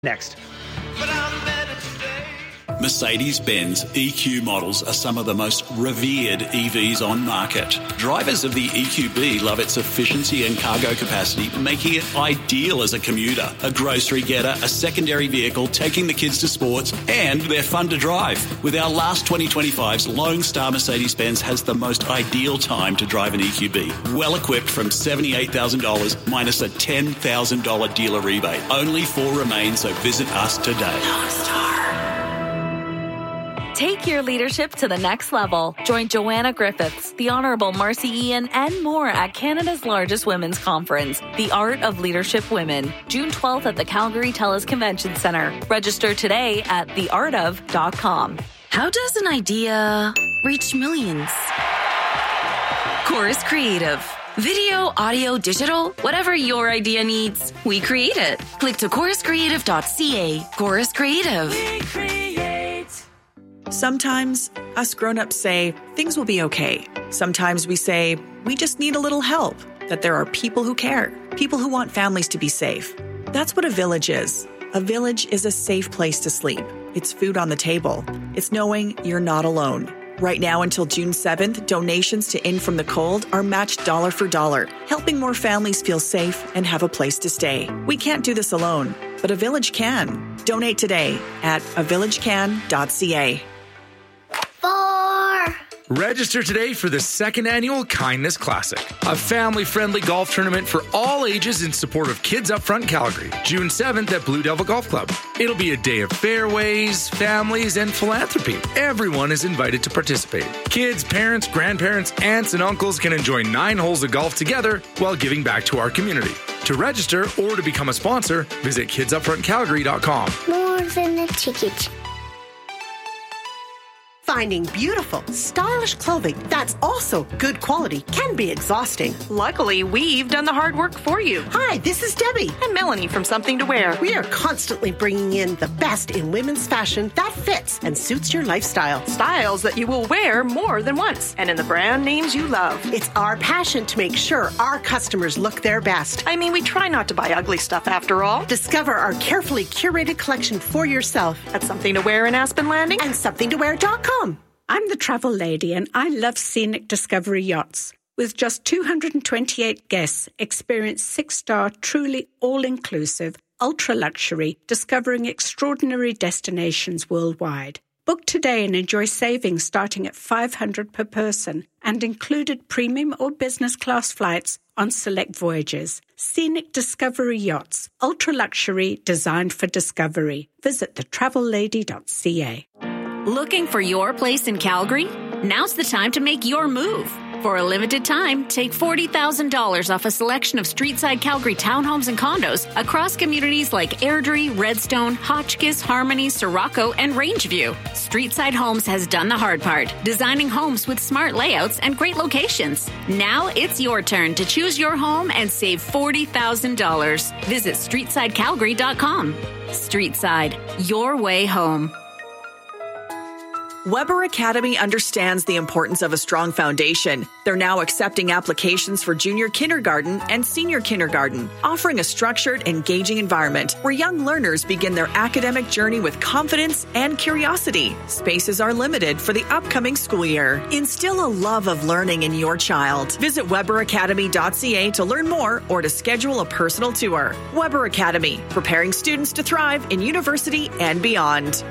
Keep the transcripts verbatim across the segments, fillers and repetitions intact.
Next. Mercedes-Benz E Q models are some of the most revered E Vs on market. Drivers of the E Q B love its efficiency and cargo capacity, making it ideal as a commuter, a grocery getter, a secondary vehicle, taking the kids to sports, and they're fun to drive. With our last twenty twenty-fives, Lone Star Mercedes-Benz has the most ideal time to drive an E Q B. Well equipped from seventy-eight thousand dollars minus a ten thousand dollars dealer rebate. Only four remain, so visit us today. Lone Star. Take your leadership to the next level. Join Joanna Griffiths, the Honourable Marcy Ian, and more at Canada's largest women's conference, The Art of Leadership Women, June twelfth at the Calgary TELUS Convention Centre. Register today at the art of dot com. How does an idea reach millions? Chorus Creative. Video, audio, digital, whatever your idea needs, we create it. Click to chorus creative dot c a. Chorus Creative. We create. Sometimes us grown-ups say things will be okay. Sometimes we say we just need a little help, that there are people who care, people who want families to be safe. That's what a village is. A village is a safe place to sleep. It's food on the table. It's knowing you're not alone. Right now until June seventh, donations to In From the Cold are matched dollar for dollar, helping more families feel safe and have a place to stay. We can't do this alone, but a village can. Donate today at a village can dot c a. Four. Register today for the second annual Kindness Classic, a family-friendly golf tournament for all ages in support of Kids Upfront Calgary, June seventh at Blue Devil Golf Club. It'll be a day of fairways, families, and philanthropy. Everyone is invited to participate. Kids, parents, grandparents, aunts, and uncles can enjoy nine holes of golf together while giving back to our community. To register or to become a sponsor, visit kids upfront calgary dot com. More than a ticket. Finding beautiful, stylish clothing that's also good quality can be exhausting. Luckily, we've done the hard work for you. Hi, this is Debbie. And Melanie from Something to Wear. We are constantly bringing in the best in women's fashion that fits and suits your lifestyle. Styles that you will wear more than once, and in the brand names you love. It's our passion to make sure our customers look their best. I mean, we try not to buy ugly stuff after all. Discover our carefully curated collection for yourself at Something to Wear in Aspen Landing and something to wear dot com. I'm the travel lady and I love Scenic Discovery Yachts. With just two hundred twenty-eight guests, experience six-star, truly all-inclusive, ultra-luxury, discovering extraordinary destinations worldwide. Book today and enjoy savings starting at five hundred dollars per person and included premium or business class flights on select voyages. Scenic Discovery Yachts, ultra-luxury, designed for discovery. Visit the travel lady dot c a. Looking for your place in Calgary? Now's the time to make your move. For a limited time, take forty thousand dollars off a selection of streetside Calgary townhomes and condos across communities like Airdrie, Redstone, Hotchkiss, Harmony, Sirocco, and Rangeview. Streetside Homes has done the hard part, designing homes with smart layouts and great locations. Now it's your turn to choose your home and save forty thousand dollars. Visit streetside calgary dot com. Streetside, your way home. Weber Academy understands the importance of a strong foundation. They're now accepting applications for junior kindergarten and senior kindergarten, offering a structured, engaging environment where young learners begin their academic journey with confidence and curiosity. Spaces are limited for the upcoming school year. Instill a love of learning in your child. Visit weber academy dot c a to learn more or to schedule a personal tour. Weber Academy, preparing students to thrive in university and beyond.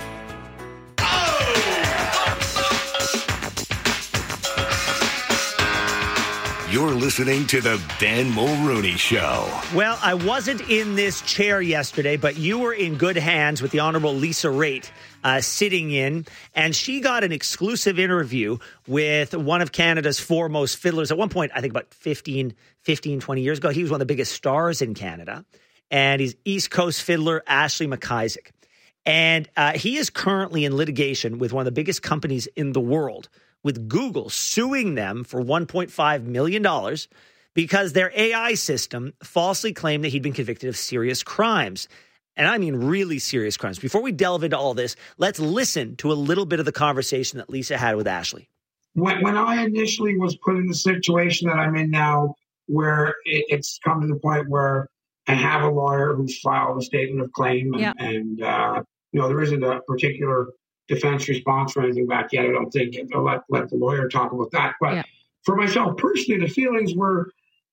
You're listening to the Ben Mulrooney Show. Well, I wasn't in this chair yesterday, but you were in good hands with the Honorable Lisa Raitt uh, sitting in, and she got an exclusive interview with one of Canada's foremost fiddlers. At one point, I think about fifteen, fifteen, twenty years ago, he was one of the biggest stars in Canada, and he's East Coast fiddler Ashley McIsaac. And uh, he is currently in litigation with one of the biggest companies in the world, with Google suing them for one point five million dollars because their A I system falsely claimed that he'd been convicted of serious crimes. And I mean really serious crimes. Before we delve into all this, let's listen to a little bit of the conversation that Lisa had with Ashley. When, when I initially was put in the situation that I'm in now, where it, it's come to the point where I have a lawyer who's filed a statement of claim, and, yeah. and uh, you know, there isn't a particular defense response or anything back yet. I don't think. I'll let, let the lawyer talk about that. But yeah. for myself personally, the feelings were,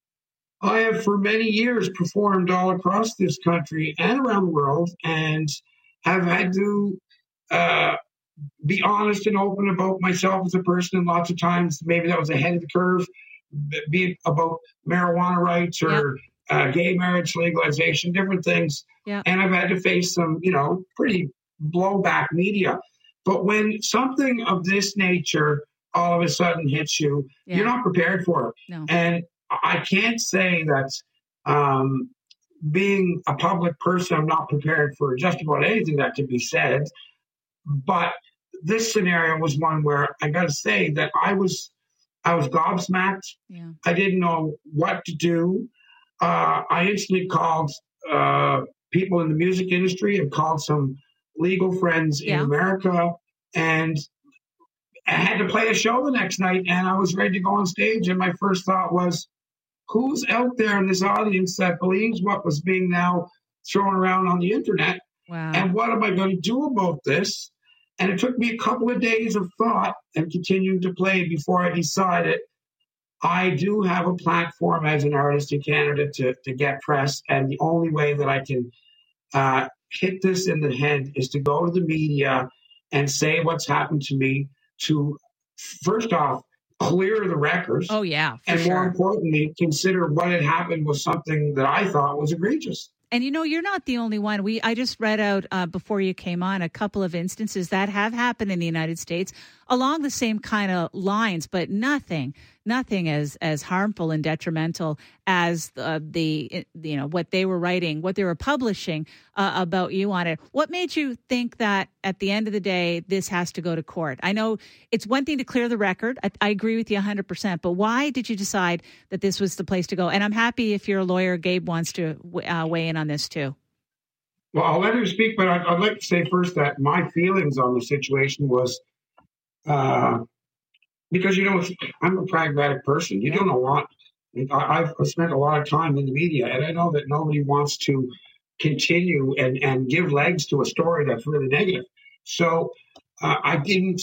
I have for many years performed all across this country and around the world, and have had to uh, be honest and open about myself as a person. And lots of times, maybe that was ahead of the curve, be it about marijuana rights or yeah. uh, gay marriage legalization, different things. Yeah. And I've had to face some, you know, pretty blowback media. But when something of this nature all of a sudden hits you, yeah. you're not prepared for it. No. And I can't say that um, being a public person, I'm not prepared for just about anything that could be said. But this scenario was one where I got to say that I was I was gobsmacked. Yeah. I didn't know what to do. Uh, I instantly called uh, people in the music industry and called some legal friends yeah. in America, and I had to play a show the next night, and I was ready to go on stage. And my first thought was, who's out there in this audience that believes what was being now thrown around on the internet? Wow. And what am I going to do about this? And it took me a couple of days of thought and continuing to play before I decided I do have a platform as an artist in Canada to, to get press. And the only way that I can uh, hit this in the head is to go to the media and say what's happened to me, to first off, clear the records. Oh, yeah. And sure. more importantly, consider what had happened was something that I thought was egregious. And, you know, you're not the only one. We I just read out uh, before you came on a couple of instances that have happened in the United States along the same kind of lines, but nothing, nothing as as harmful and detrimental as uh, the, you know, what they were writing, what they were publishing uh, about you on it. What made you think that at the end of the day, this has to go to court? I know it's one thing to clear the record. I, I agree with you one hundred percent. But why did you decide that this was the place to go? And I'm happy if your lawyer, Gabe, wants to uh, weigh in on this too. Well, I'll let him speak, but I'd, I'd like to say first that my feelings on the situation was, uh, because, you know, I'm a pragmatic person. You yeah. don't know what. I've spent a lot of time in the media, and I know that nobody wants to continue and, and give legs to a story that's really negative. So uh, I didn't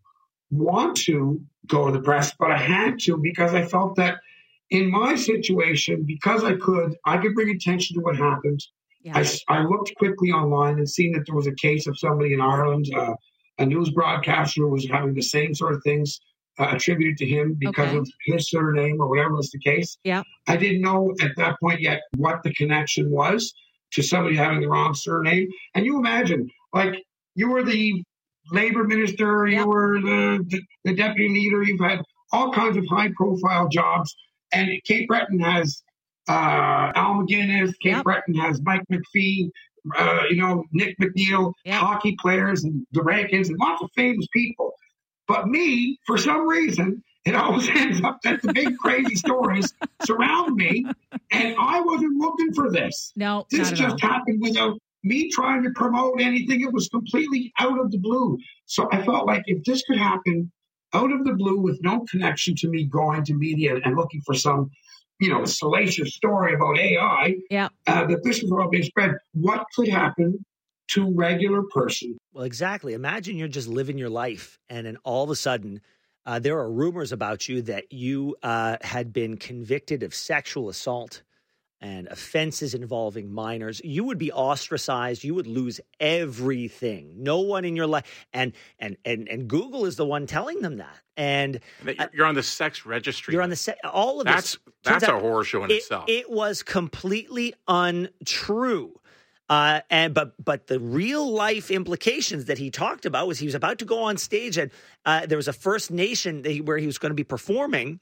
want to go to the press, but I had to because I felt that in my situation, because I could, I could bring attention to what happened. Yeah. I, I looked quickly online and seen that there was a case of somebody in Ireland, uh, a news broadcaster was having the same sort of things uh, attributed to him because okay. of his surname or whatever was the case. Yeah. I didn't know at that point yet what the connection was to somebody having the wrong surname. And you imagine, like, you were the labor minister, you yep. were the, the, the deputy leader, you've had all kinds of high-profile jobs. And Cape Breton has uh, Al McGuinness, Cape yep. Breton has Mike McPhee, uh, you know, Nick McNeil, yep. hockey players, and the Rankins, and lots of famous people. But me, for some reason, it always ends up that the big crazy stories surround me, and I wasn't looking for this. No, this not just happened without me trying to promote anything. It was completely out of the blue. So I felt like if this could happen out of the blue with no connection to me going to media and looking for some, you know, salacious story about A I, yeah. uh, that this was all being spread, what could happen to a regular person? Well, exactly. Imagine you're just living your life, and then all of a sudden, uh, there are rumors about you that you uh, had been convicted of sexual assault and offenses involving minors. You would be ostracized. You would lose everything. No one in your life. And and and and Google is the one telling them that. And, and that you're, you're on the sex registry. You're on the se- all of that's, this. That's a horror show in it, itself. It was completely untrue. Uh, and but but the real life implications that he talked about was he was about to go on stage, and uh, there was a First Nation that he, where he was going to be performing.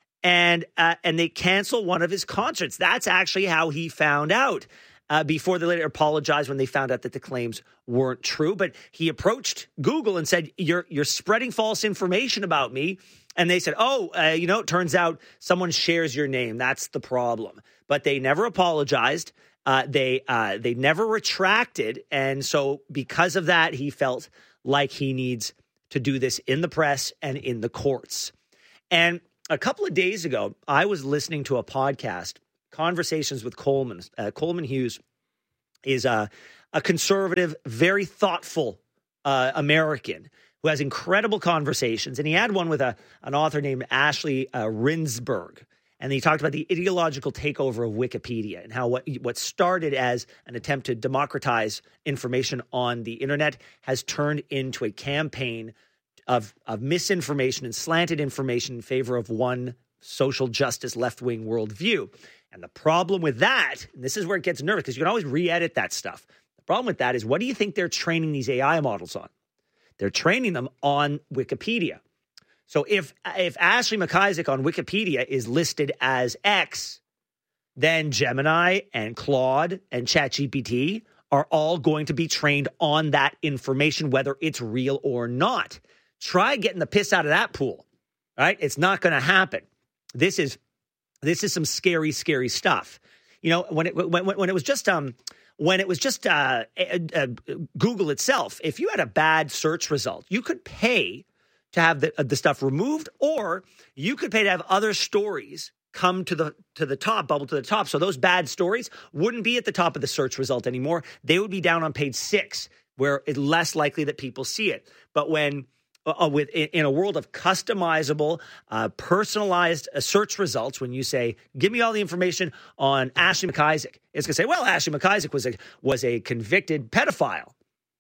And uh, and they canceled one of his concerts. That's actually how he found out uh, before they later apologized when they found out that the claims weren't true. But he approached Google and said, you're you're spreading false information about me. And they said, oh, uh, you know, it turns out someone shares your name. That's the problem. But they never apologized. Uh, they uh, they never retracted. And so because of that, he felt like he needs to do this in the press and in the courts. And a couple of days ago, I was listening to a podcast Conversations with Coleman. Uh, Coleman Hughes is a, a conservative, very thoughtful uh, American who has incredible conversations. And he had one with a an author named Ashley uh, Rinsberg. And he talked about the ideological takeover of Wikipedia and how what what started as an attempt to democratize information on the internet has turned into a campaign of, of misinformation and slanted information in favor of one social justice left-wing worldview. And the problem with that, and this is where it gets nervous because you can always re-edit that stuff. The problem with that is, what do you think they're training these A I models on? They're training them on Wikipedia. So if if Ashley McIsaac on Wikipedia is listed as X, then Gemini and Claude and ChatGPT are all going to be trained on that information, whether it's real or not. Try getting the piss out of that pool, right? It's not going to happen. This is this is some scary, scary stuff. You know, when it when when it was just um when it was just uh, uh, Google itself, if you had a bad search result, you could pay to have the, uh, the stuff removed, or you could pay to have other stories come to the to the top, bubble to the top. So those bad stories wouldn't be at the top of the search result anymore. They would be down on page six, where it's less likely that people see it. But when uh, with in a world of customizable, uh, personalized uh, search results, when you say, "Give me all the information on Ashley McIsaac," it's going to say, "Well, Ashley McIsaac was a was a convicted pedophile."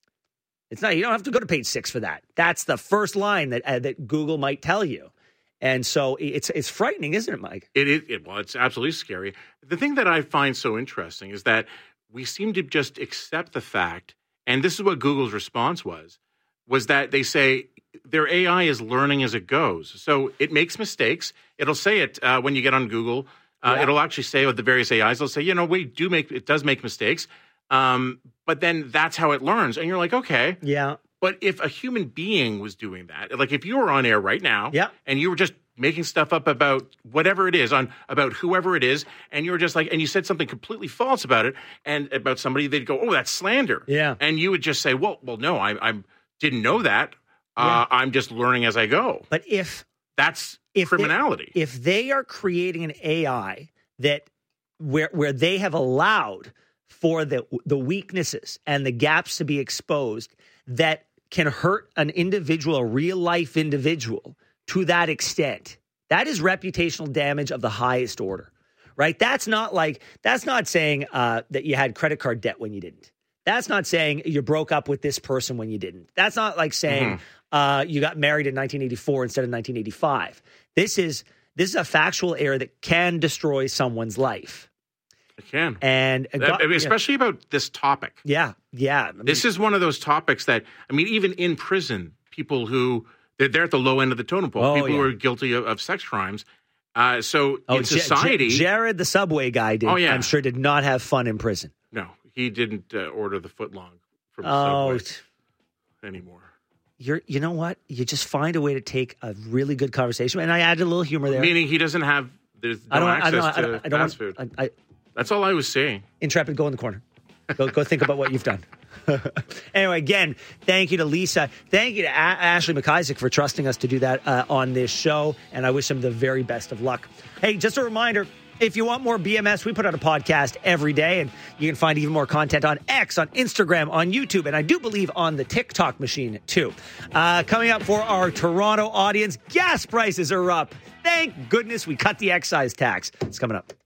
It's not. You don't have to go to page six for that. That's the first line that uh, that Google might tell you, and so it's it's frightening, isn't it, Mike? It is. It, well, it's absolutely scary. The thing that I find so interesting is that we seem to just accept the fact, and this is what Google's response was, was that they say their A I is learning as it goes. So it makes mistakes. It'll say it uh, when you get on Google. Uh, yeah. It'll actually say with the various A Is, they'll say, you know, we do make it does make mistakes. Um, but then that's how it learns. And you're like, okay. Yeah. But if a human being was doing that, like if you were on air right now yeah. and you were just making stuff up about whatever it is, on about whoever it is, and you were just like, and you said something completely false about it and about somebody, they'd go, oh, that's slander. Yeah. And you would just say, well, well, no, I, I didn't know that. Uh, yeah. I'm just learning as I go. But if that's if criminality, they, if they are creating an A I that where where they have allowed for the the weaknesses and the gaps to be exposed that can hurt an individual, a real life individual, to that extent, that is reputational damage of the highest order, right? That's not like, that's not saying uh, that you had credit card debt when you didn't. That's not saying you broke up with this person when you didn't. That's not like saying mm-hmm. uh, you got married in nineteen eighty-four instead of nineteen eighty-five. This is this is a factual error that can destroy someone's life. It can. And uh, I mean, especially yeah. about this topic. Yeah, yeah. I mean, this is one of those topics that, I mean, even in prison, people who, they're, they're at the low end of the totem pole, oh, people yeah. who are guilty of, of sex crimes. Uh, so oh, in J- society. J- Jared, the subway guy, did, oh, yeah. I'm sure, did not have fun in prison. No, he didn't uh, order the footlong from the oh, subway anymore. You're, you know what? You just find a way to take a really good conversation. And I added a little humor there. Meaning he doesn't have, there's no I don't, access I don't, to I don't, I don't fast want, food. I, I, That's all I was saying. Intrepid, go in the corner. Go go think about what you've done. Anyway, again, thank you to Lisa. Thank you to a- Ashley McIsaac for trusting us to do that uh, on this show. And I wish him the very best of luck. Hey, just a reminder, if you want more B M S, we put out a podcast every day. And you can find even more content on X, on Instagram, on YouTube. And I do believe on the TikTok machine, too. Uh, coming up for our Toronto audience, gas prices are up. Thank goodness we cut the excise tax. It's coming up.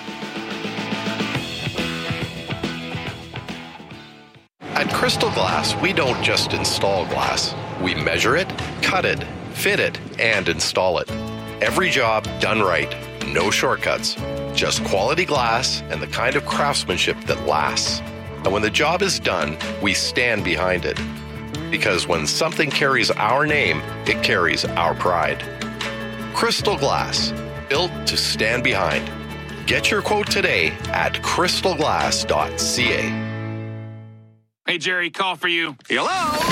At Crystal Glass, we don't just install glass. We measure it, cut it, fit it, and install it. Every job done right. No shortcuts. Just quality glass and the kind of craftsmanship that lasts. And when the job is done, we stand behind it. Because when something carries our name, it carries our pride. Crystal Glass, built to stand behind. Get your quote today at crystal glass dot c a. Hey, Jerry, call for you. Hello?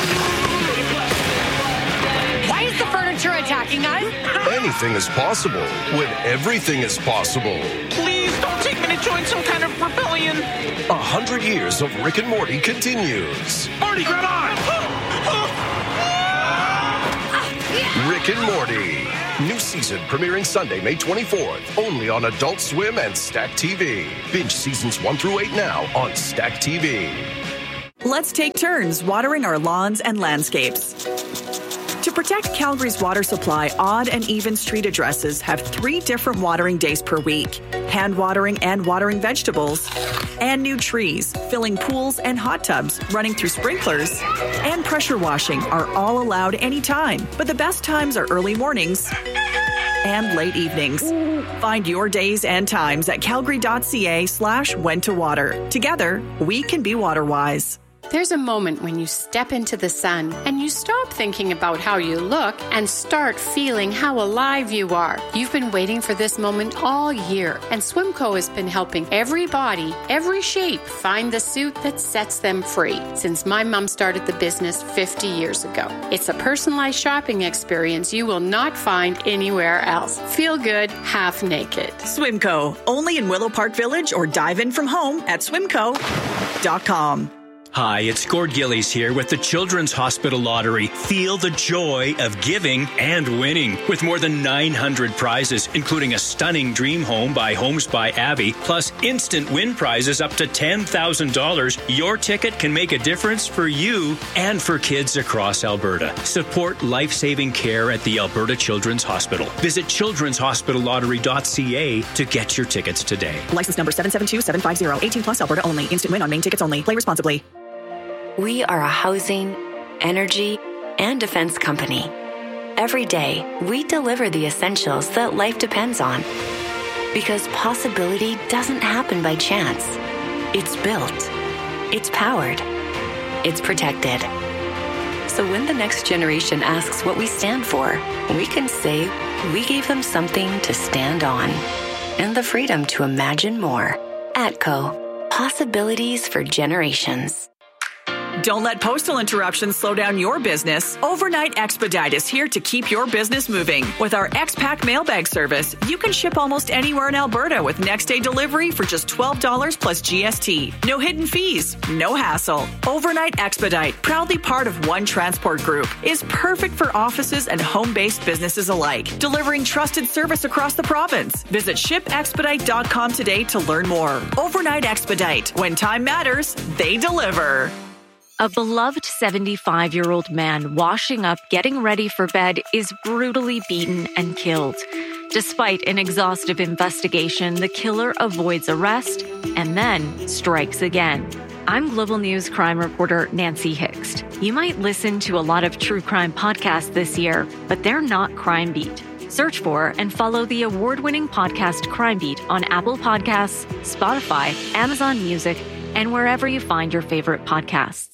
Why is the furniture attacking us? Anything is possible when everything is possible. Please don't take me to join some kind of rebellion. A hundred years of Rick and Morty continues. Morty, grab on! Rick and Morty. New season premiering Sunday, May twenty-fourth, only on Adult Swim and Stack T V. Binge seasons one through eight now on Stack T V. Let's take turns watering our lawns and landscapes. To protect Calgary's water supply, odd and even street addresses have three different watering days per week. Hand watering and watering vegetables, and new trees, filling pools and hot tubs, running through sprinklers, and pressure washing are all allowed anytime. But the best times are early mornings and late evenings. Find your days and times at calgary.ca slash when to water. Together, we can be water wise. There's a moment when you step into the sun and you stop thinking about how you look and start feeling how alive you are. You've been waiting for this moment all year, and Swimco has been helping every body, every shape find the suit that sets them free since my mom started the business fifty years ago. It's a personalized shopping experience you will not find anywhere else. Feel good, half naked. Swimco, only in Willow Park Village, or dive in from home at swimco dot com. Hi, it's Gord Gillies here with the Children's Hospital Lottery. Feel the joy of giving and winning. With more than nine hundred prizes, including a stunning dream home by Homes by Abby, plus instant win prizes up to ten thousand dollars, your ticket can make a difference for you and for kids across Alberta. Support life-saving care at the Alberta Children's Hospital. Visit children's hospital lottery dot c a to get your tickets today. License number seven seven two seven five zero. eighteen plus Alberta only. Instant win on main tickets only. Play responsibly. We are a housing, energy, and defense company. Every day, we deliver the essentials that life depends on. Because possibility doesn't happen by chance. It's built. It's powered. It's protected. So when the next generation asks what we stand for, we can say we gave them something to stand on. And the freedom to imagine more. ATCO. Possibilities for generations. Don't let postal interruptions slow down your business. Overnight Expedite is here to keep your business moving. With our X-Pack mailbag service, you can ship almost anywhere in Alberta with next-day delivery for just twelve dollars plus G S T. No hidden fees, no hassle. Overnight Expedite, proudly part of One Transport Group, is perfect for offices and home-based businesses alike, delivering trusted service across the province. Visit ship expedite dot com today to learn more. Overnight Expedite. When time matters, they deliver. A beloved seventy-five-year-old man washing up, getting ready for bed, is brutally beaten and killed. Despite an exhaustive investigation, the killer avoids arrest and then strikes again. I'm Global News crime reporter Nancy Hixt. You might listen to a lot of true crime podcasts this year, but they're not Crime Beat. Search for and follow the award-winning podcast Crime Beat on Apple Podcasts, Spotify, Amazon Music, and wherever you find your favorite podcasts.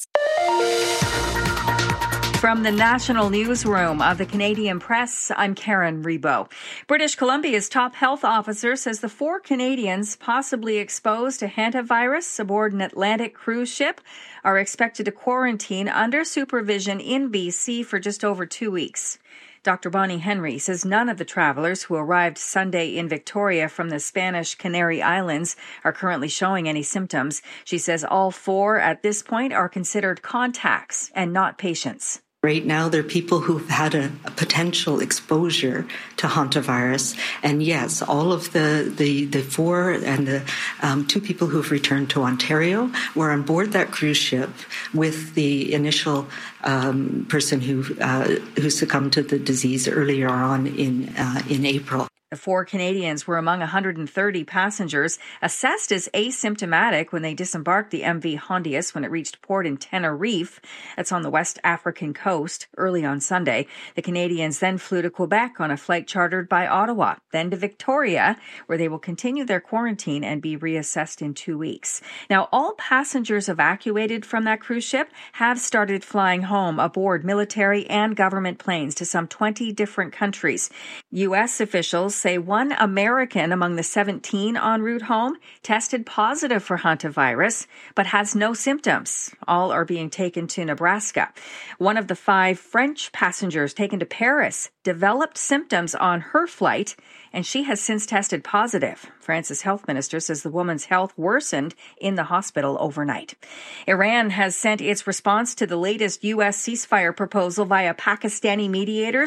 From the National Newsroom of the Canadian Press, I'm Karen Rebo. British Columbia's top health officer says the four Canadians possibly exposed to hantavirus aboard an Atlantic cruise ship are expected to quarantine under supervision in B C for just over two weeks. Doctor Bonnie Henry says none of the travelers who arrived Sunday in Victoria from the Spanish Canary Islands are currently showing any symptoms. She says all four at this point are considered contacts and not patients. Right now, there are people who've had a, a potential exposure to hantavirus. And yes, all of the, the, the four and the um, two people who've returned to Ontario were on board that cruise ship with the initial um, person who uh, who succumbed to the disease earlier on in uh, in April. The four Canadians were among one hundred thirty passengers assessed as asymptomatic when they disembarked the M V Hondius when it reached port in Tenerife. That's on the West African coast early on Sunday. The Canadians then flew to Quebec on a flight chartered by Ottawa, then to Victoria, where they will continue their quarantine and be reassessed in two weeks. Now, all passengers evacuated from that cruise ship have started flying home aboard military and government planes to some twenty different countries. U S officials say one American among the seventeen en route home tested positive for hantavirus, but has no symptoms. All are being taken to Nebraska. One of the five French passengers taken to Paris developed symptoms on her flight, and she has since tested positive. France's health minister says the woman's health worsened in the hospital overnight. Iran has sent its response to the latest U S ceasefire proposal via Pakistani mediators.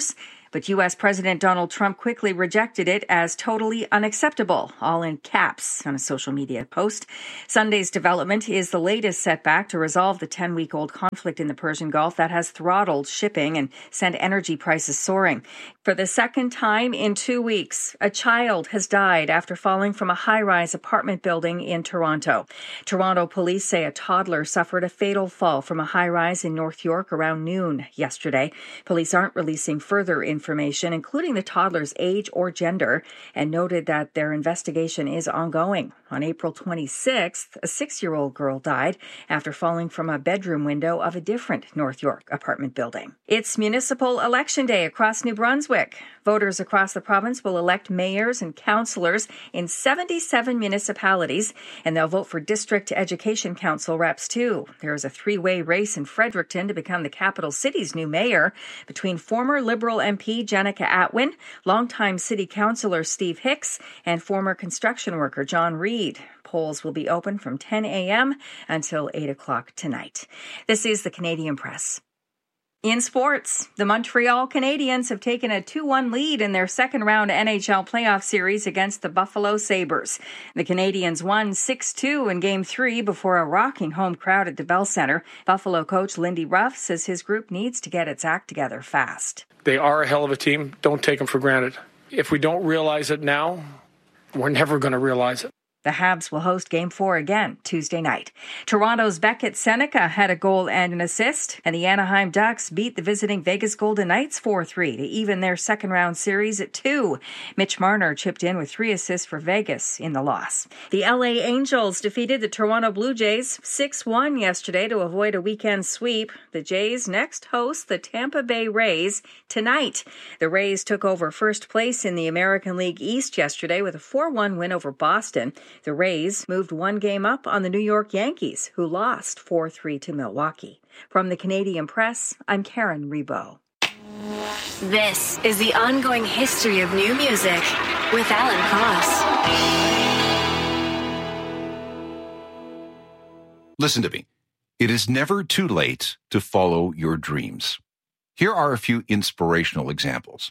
But U S. President Donald Trump quickly rejected it as totally unacceptable, all in caps on a social media post. Sunday's development is the latest setback to resolve the ten-week-old conflict in the Persian Gulf that has throttled shipping and sent energy prices soaring. For the second time in two weeks, a child has died after falling from a high-rise apartment building in Toronto. Toronto police say a toddler suffered a fatal fall from a high-rise in North York around noon yesterday. Police aren't releasing further information, including the toddler's age or gender, and noted that their investigation is ongoing. On April twenty-sixth, a six-year-old girl died after falling from a bedroom window of a different North York apartment building. It's municipal election day across New Brunswick. Voters across the province will elect mayors and councillors in seventy-seven municipalities, and they'll vote for district education council reps too. There is a three-way race in Fredericton to become the capital city's new mayor between former Liberal M P Jenica Atwin, longtime city councillor Steve Hicks, and former construction worker John Reid. Polls will be open from ten a.m. until eight o'clock tonight. This is the Canadian Press. In sports, the Montreal Canadiens have taken a two one lead in their second-round N H L playoff series against the Buffalo Sabres. The Canadiens won six two in Game three before a rocking home crowd at the Bell Centre. Buffalo coach Lindy Ruff says his group needs to get its act together fast. They are a hell of a team. Don't take them for granted. If we don't realize it now, we're never going to realize it. The Habs will host Game four again Tuesday night. Toronto's Beckett Seneca had a goal and an assist, and the Anaheim Ducks beat the visiting Vegas Golden Knights four three to even their second-round series at two. Mitch Marner chipped in with three assists for Vegas in the loss. The L A Angels defeated the Toronto Blue Jays six one yesterday to avoid a weekend sweep. The Jays next host the Tampa Bay Rays tonight. The Rays took over first place in the American League East yesterday with a four one win over Boston. The Rays moved one game up on the New York Yankees, who lost four three to Milwaukee. From the Canadian Press, I'm Karen Rebo. This is the ongoing history of new music with Alan Cross. Listen to me. It is never too late to follow your dreams. Here are a few inspirational examples.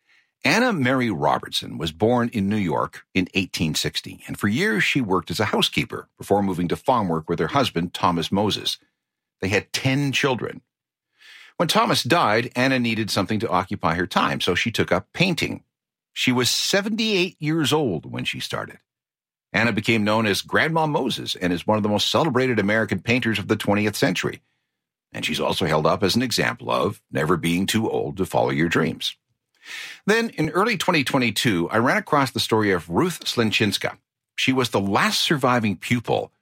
Anna Mary Robertson was born in New York in eighteen sixty, and for years she worked as a housekeeper before moving to farm work with her husband, Thomas Moses. They had ten children. When Thomas died, Anna needed something to occupy her time, so she took up painting. She was seventy-eight years old when she started. Anna became known as Grandma Moses and is one of the most celebrated American painters of the twentieth century. And she's also held up as an example of never being too old to follow your dreams. Then, in early twenty twenty-two, I ran across the story of Ruth Slinchinska. She was the last surviving pupil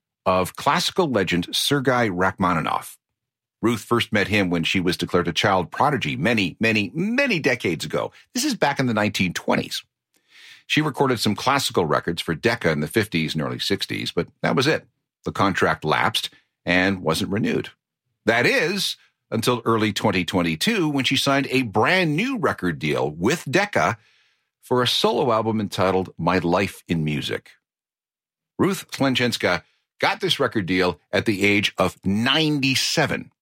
of classical legend Sergei Rachmaninoff. Ruth first met him when she was declared a child prodigy many, many, many decades ago. This is back in the nineteen twenties. She recorded some classical records for Decca in the fifties and early sixties, but that was it. The contract lapsed and wasn't renewed. That is, until early twenty twenty-two, when she signed a brand new record deal with Decca for a solo album entitled My Life in Music. Ruth Slinchinska got this record deal at the age of ninety-seven.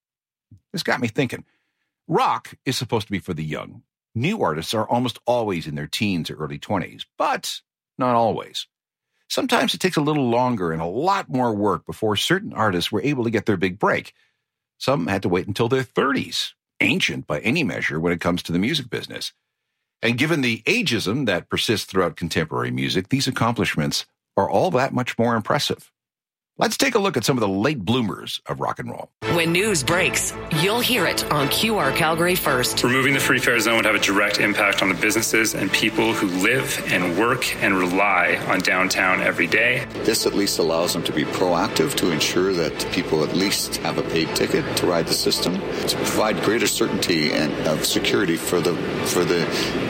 This got me thinking. Rock is supposed to be for the young. New artists are almost always in their teens or early twenties, but not always. Sometimes it takes a little longer and a lot more work before certain artists were able to get their big break. Some had to wait until their thirties, ancient by any measure when it comes to the music business. And given the ageism that persists throughout contemporary music, these accomplishments are all that much more impressive. Let's take a look at some of the late bloomers of rock and roll. When news breaks, you'll hear it on Q R Calgary First. Removing the free fare zone would have a direct impact on the businesses and people who live and work and rely on downtown every day. This at least allows them to be proactive to ensure that people at least have a paid ticket to ride the system, to provide greater certainty and of security for the for the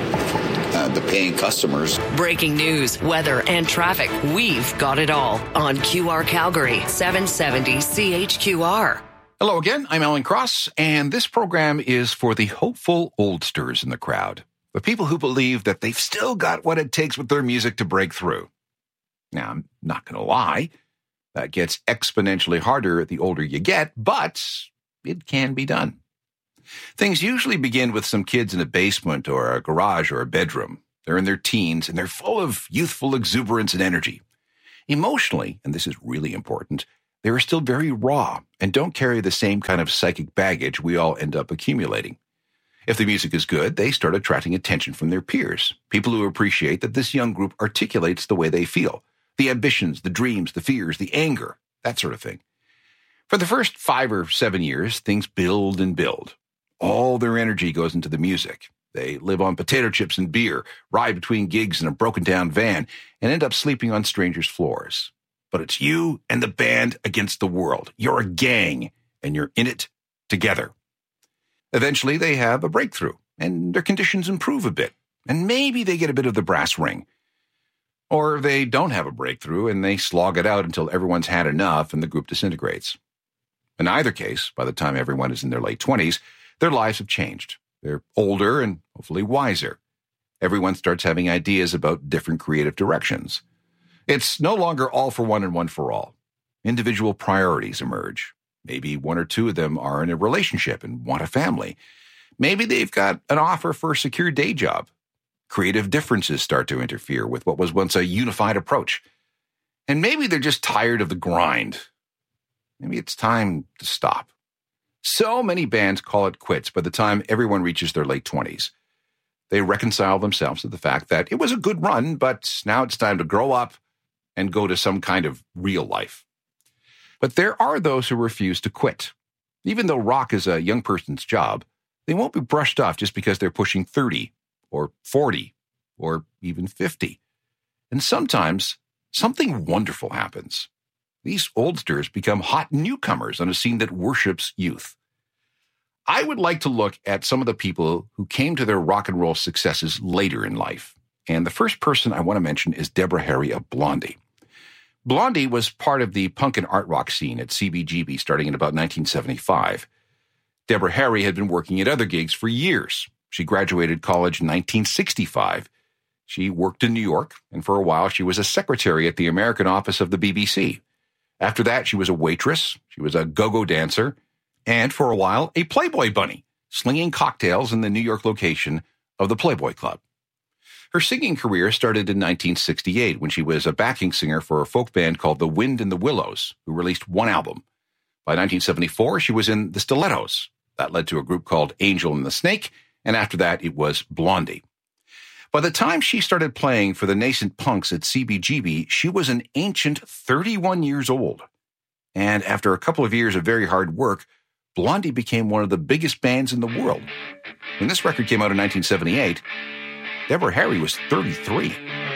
Uh, the paying customers. Breaking news, weather, and traffic. We've got it all on Q R Calgary, seven seventy C H Q R. Hello again, I'm Alan Cross, and this program is for the hopeful oldsters in the crowd, the people who believe that they've still got what it takes with their music to break through. Now, I'm not going to lie, that gets exponentially harder the older you get, but it can be done. Things usually begin with some kids in a basement or a garage or a bedroom. They're in their teens, and they're full of youthful exuberance and energy. Emotionally, and this is really important, they are still very raw and don't carry the same kind of psychic baggage we all end up accumulating. If the music is good, they start attracting attention from their peers, people who appreciate that this young group articulates the way they feel, the ambitions, the dreams, the fears, the anger, that sort of thing. For the first five or seven years, things build and build. All their energy goes into the music. They live on potato chips and beer, ride between gigs in a broken-down van, and end up sleeping on strangers' floors. But it's you and the band against the world. You're a gang, and you're in it together. Eventually, they have a breakthrough, and their conditions improve a bit, and maybe they get a bit of the brass ring. Or they don't have a breakthrough, and they slog it out until everyone's had enough and the group disintegrates. In either case, by the time everyone is in their late twenties, their lives have changed. They're older and hopefully wiser. Everyone starts having ideas about different creative directions. It's no longer all for one and one for all. Individual priorities emerge. Maybe one or two of them are in a relationship and want a family. Maybe they've got an offer for a secure day job. Creative differences start to interfere with what was once a unified approach. And maybe they're just tired of the grind. Maybe it's time to stop. So many bands call it quits by the time everyone reaches their late twenties. They reconcile themselves to the fact that it was a good run, but now it's time to grow up and go to some kind of real life. But there are those who refuse to quit. Even though rock is a young person's job, they won't be brushed off just because they're pushing thirty or forty or even fifty. And sometimes something wonderful happens. These oldsters become hot newcomers on a scene that worships youth. I would like to look at some of the people who came to their rock and roll successes later in life. And the first person I want to mention is Deborah Harry of Blondie. Blondie was part of the punk and art rock scene at C B G B starting in about nineteen seventy-five. Deborah Harry had been working at other gigs for years. She graduated college in nineteen sixty-five. She worked in New York, and for a while she was a secretary at the American office of the B B C. After that, she was a waitress, she was a go-go dancer, and for a while, a Playboy bunny, slinging cocktails in the New York location of the Playboy Club. Her singing career started in nineteen sixty-eight when she was a backing singer for a folk band called The Wind and the Willows, who released one album. By nineteen seventy-four, she was in the Stilettos. That led to a group called Angel and the Snake, and after that, it was Blondie. By the time she started playing for the nascent punks at C B G B, she was an ancient thirty-one years old. And after a couple of years of very hard work, Blondie became one of the biggest bands in the world. When this record came out in nineteen seventy-eight, Deborah Harry was thirty-three.